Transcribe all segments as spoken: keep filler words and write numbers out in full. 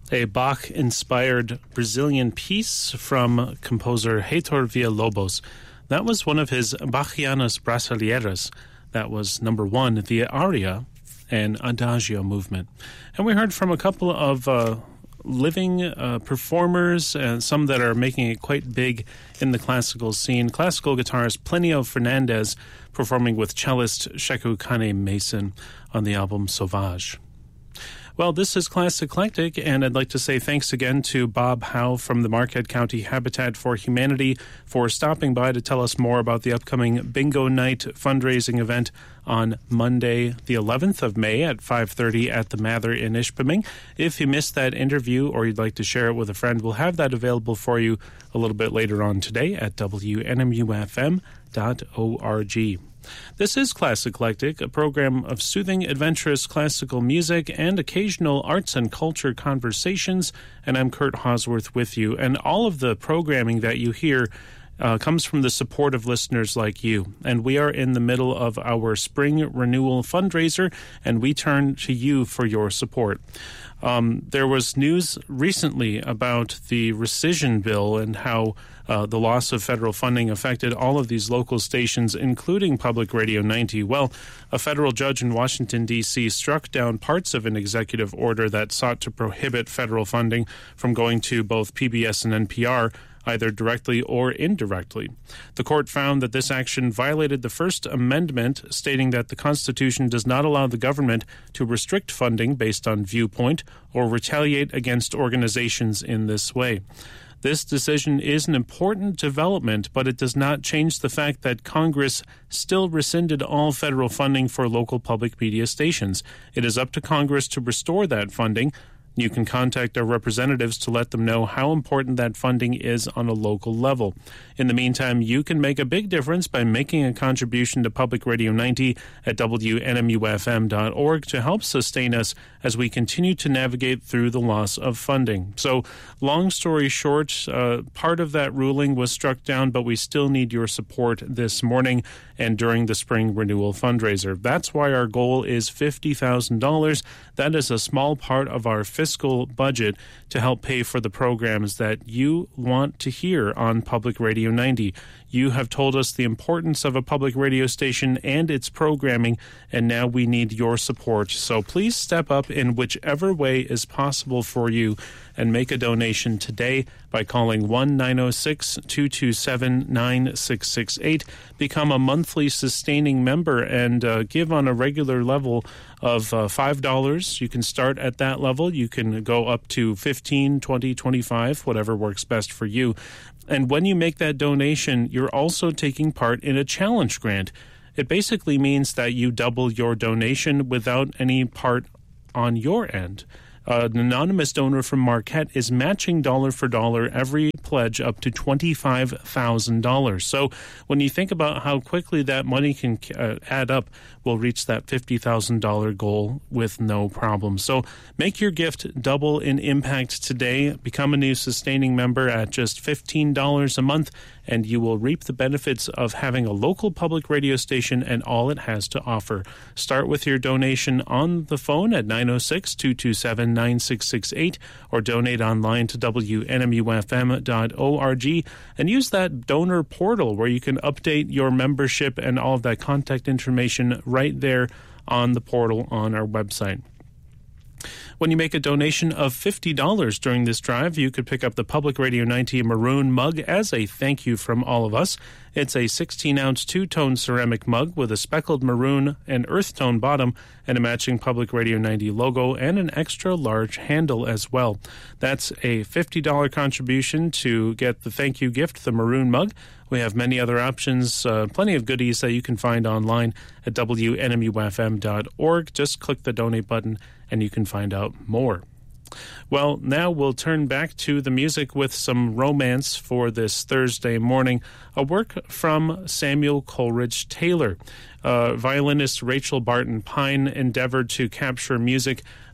a Bach-inspired Brazilian piece from composer Heitor Villa-Lobos. That was one of his Bachianas Brasileiras. That was number one, the aria and adagio movement. And we heard from a couple of uh, living uh, performers, and some that are making it quite big in the classical scene. Classical guitarist Plinio Fernandez performing with cellist Sheku Kane Mason on the album Sauvage. Well, this is Class Eclectic, and I'd like to say thanks again to Bob Howe from the Marquette County Habitat for Humanity for stopping by to tell us more about the upcoming Bingo Night fundraising event on Monday, the eleventh of May at five thirty at the Mather in Ishpeming. If you missed that interview or you'd like to share it with a friend, we'll have that available for you a little bit later on today at W N M U F M dot org. This is Class Eclectic, a program of soothing, adventurous classical music and occasional arts and culture conversations, and I'm Kurt Hosworth with you. And all of the programming that you hear uh, comes from the support of listeners like you. And we are in the middle of our spring renewal fundraiser, and we turn to you for your support. Um, there was news recently about the rescission bill and how uh, the loss of federal funding affected all of these local stations, including Public Radio ninety. Well, a federal judge in Washington, D C struck down parts of an executive order that sought to prohibit federal funding from going to both P B S and N P R, either directly or indirectly. The court found that this action violated the First Amendment, stating that the Constitution does not allow the government to restrict funding based on viewpoint or retaliate against organizations in this way. This decision is an important development, but it does not change the fact that Congress still rescinded all federal funding for local public media stations. It is up to Congress to restore that funding. You can contact our representatives to let them know how important that funding is on a local level. In the meantime, you can make a big difference by making a contribution to Public Radio ninety at W N M U F M dot org to help sustain us as we continue to navigate through the loss of funding. So, long story short, uh, part of that ruling was struck down, but we still need your support this morning and during the spring renewal fundraiser. That's why our goal is fifty thousand dollars. That is a small part of our fiscal budget to help pay for the programs that you want to hear on Public Radio ninety. You have told us the importance of a public radio station and its programming, and now we need your support. So please step up in whichever way is possible for you and make a donation today by calling one nine zero six, two two seven, nine six six eight. Become a monthly sustaining member and uh, give on a regular level of uh, five dollars. You can start at that level. You can go up to fifteen, twenty, twenty-five, whatever works best for you. And when you make that donation, you're also taking part in a challenge grant. It basically means that you double your donation without any part on your end. Uh, an anonymous donor from Marquette is matching dollar for dollar every pledge up to twenty-five thousand dollars. So when you think about how quickly that money can uh, add up, we'll reach that fifty thousand dollars goal with no problem. So make your gift double in impact today. Become a new sustaining member at just fifteen dollars a month, and you will reap the benefits of having a local public radio station and all it has to offer. Start with your donation on the phone at nine zero six, two two seven, nine six six eight or donate online to W N M U F M dot org and use that donor portal where you can update your membership and all of that contact information right there on the portal on our website. When you make a donation of fifty dollars during this drive, you could pick up the Public Radio ninety maroon mug as a thank you from all of us. It's a sixteen-ounce two-tone ceramic mug with a speckled maroon and earth tone bottom and a matching Public Radio ninety logo and an extra large handle as well. That's a fifty dollars contribution to get the thank you gift, the maroon mug. We have many other options, uh, plenty of goodies that you can find online at W N M U F M dot org. Just click the donate button and you can find out more. Well, now we'll turn back to the music with some romance for this Thursday morning, a work from Samuel Coleridge Taylor. Uh, violinist Rachel Barton Pine endeavored to capture music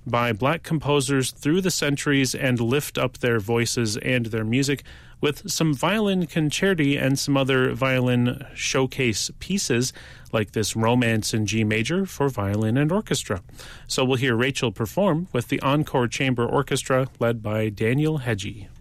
by black composers through the centuries and lift up their voices and their music with some violin concerti and some other violin showcase pieces, like this Romance in G major for violin and orchestra. So we'll hear Rachel perform with the Encore Chamber Orchestra led by Daniel Hedgie.